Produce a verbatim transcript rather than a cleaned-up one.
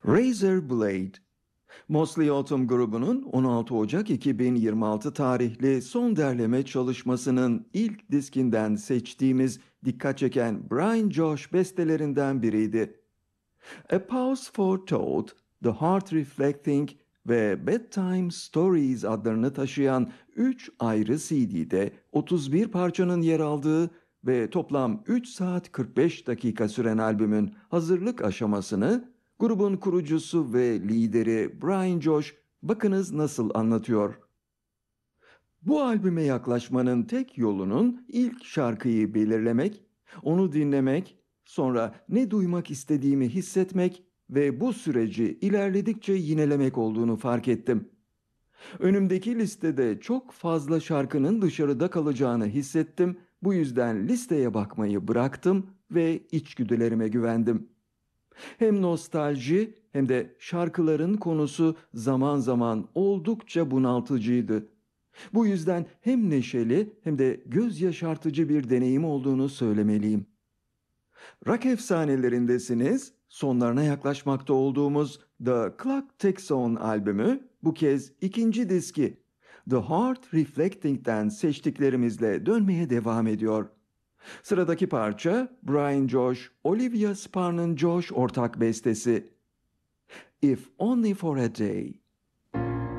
Razor Blade, Mosley Autumn grubunun on altı Ocak iki bin yirmi altı tarihli son derleme çalışmasının ilk diskinden seçtiğimiz dikkat çeken Brian Josh bestelerinden biriydi. A Pause for Thought, The Heart Reflecting ve Bedtime Stories adlarını taşıyan üç ayrı C D'de otuz bir parçanın yer aldığı ve toplam üç saat kırk beş dakika süren albümün hazırlık aşamasını grubun kurucusu ve lideri Brian Josh bakınız nasıl anlatıyor. Bu albüme yaklaşmanın tek yolunun ilk şarkıyı belirlemek, onu dinlemek, sonra ne duymak istediğimi hissetmek ve bu süreci ilerledikçe yinelemek olduğunu fark ettim. Önümdeki listede çok fazla şarkının dışarıda kalacağını hissettim. Bu yüzden listeye bakmayı bıraktım ve içgüdülerime güvendim. Hem nostalji hem de şarkıların konusu zaman zaman oldukça bunaltıcıydı. Bu yüzden hem neşeli hem de göz yaşartıcı bir deneyim olduğunu söylemeliyim. Rock efsanelerindesiniz. Sonlarına yaklaşmakta olduğumuz The Clock Ticks On albümü bu kez ikinci diski The Heart Reflecting'den seçtiklerimizle dönmeye devam ediyor. Sıradaki parça Brian Josh, Olivia Sparn'ın Josh ortak bestesi If Only for a Day.